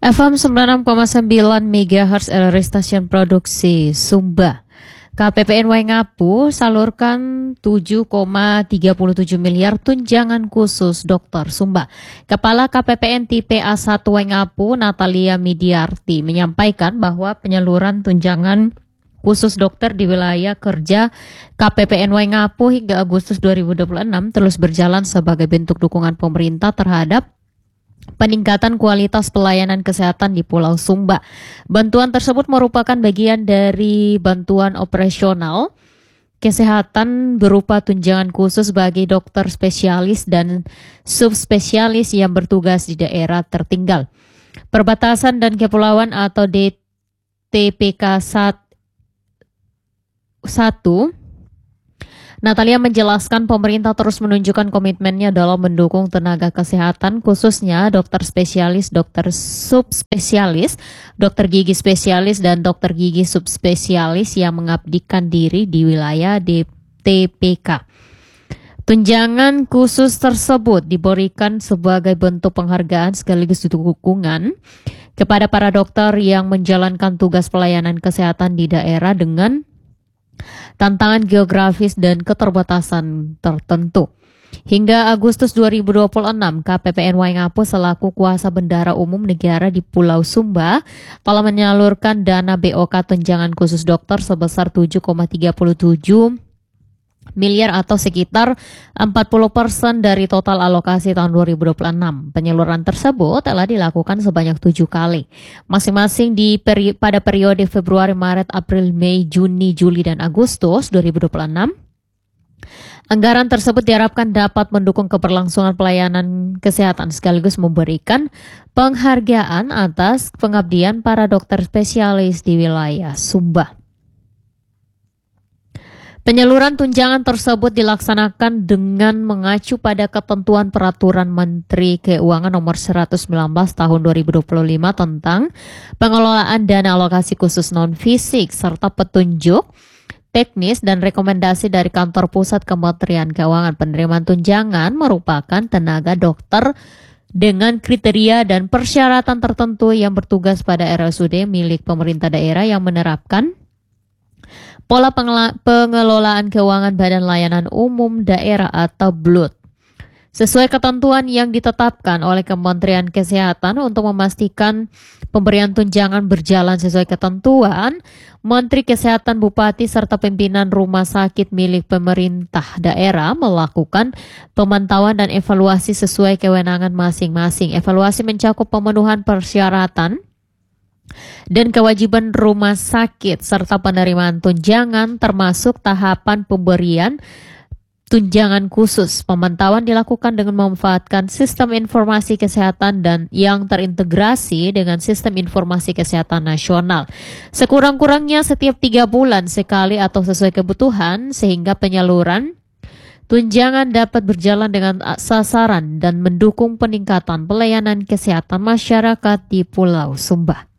FM 96,9 MHz LRI Stasiun Produksi Sumba. KPPN Waingapu salurkan 7,37 miliar tunjangan khusus dokter Sumba. Kepala KPPN Tipe A1 Waingapu, Natalia Midiarti, menyampaikan bahwa penyaluran tunjangan khusus dokter di wilayah kerja KPPN Waingapu hingga Agustus 2026 terus berjalan sebagai bentuk dukungan pemerintah terhadap peningkatan kualitas pelayanan kesehatan di Pulau Sumba. Bantuan tersebut merupakan bagian dari bantuan operasional kesehatan berupa tunjangan khusus bagi dokter spesialis dan subspesialis yang bertugas di daerah tertinggal, perbatasan dan kepulauan atau DTPK 1. Natalia menjelaskan pemerintah terus menunjukkan komitmennya dalam mendukung tenaga kesehatan, khususnya dokter spesialis, dokter subspesialis, dokter gigi spesialis, dan dokter gigi subspesialis yang mengabdikan diri di wilayah DTPK. Tunjangan khusus tersebut diberikan sebagai bentuk penghargaan sekaligus dukungan kepada para dokter yang menjalankan tugas pelayanan kesehatan di daerah dengan tantangan geografis dan keterbatasan tertentu. Hingga Agustus 2026, KPPN Waingapu selaku kuasa bendahara umum negara di Pulau Sumba telah menyalurkan dana BOK tunjangan khusus dokter sebesar 7,37 miliar atau sekitar 40% dari total alokasi tahun 2026. Penyaluran tersebut telah dilakukan sebanyak 7 kali, masing-masing pada periode Februari, Maret, April, Mei, Juni, Juli, dan Agustus 2026. Anggaran tersebut diharapkan dapat mendukung keberlangsungan pelayanan kesehatan sekaligus memberikan penghargaan atas pengabdian para dokter spesialis di wilayah Sumba. Penyaluran tunjangan tersebut dilaksanakan dengan mengacu pada ketentuan Peraturan Menteri Keuangan Nomor 119 Tahun 2025 tentang pengelolaan dana alokasi khusus non-fisik serta petunjuk teknis dan rekomendasi dari Kantor Pusat Kementerian Keuangan. Penerimaan tunjangan merupakan tenaga dokter dengan kriteria dan persyaratan tertentu yang bertugas pada RSUD milik pemerintah daerah yang menerapkan pola pengelolaan keuangan Badan Layanan Umum Daerah atau BLUT sesuai ketentuan yang ditetapkan oleh Kementerian Kesehatan. Untuk memastikan pemberian tunjangan berjalan sesuai ketentuan, Menteri Kesehatan, Bupati, serta pimpinan rumah sakit milik pemerintah daerah melakukan pemantauan dan evaluasi sesuai kewenangan masing-masing. Evaluasi mencakup pemenuhan persyaratan dan kewajiban rumah sakit serta penerimaan tunjangan termasuk tahapan pemberian tunjangan khusus. Pemantauan dilakukan dengan memanfaatkan sistem informasi kesehatan dan yang terintegrasi dengan sistem informasi kesehatan nasional. Sekurang-kurangnya setiap 3 bulan sekali atau sesuai kebutuhan sehingga penyaluran tunjangan dapat berjalan dengan sasaran dan mendukung peningkatan pelayanan kesehatan masyarakat di Pulau Sumba.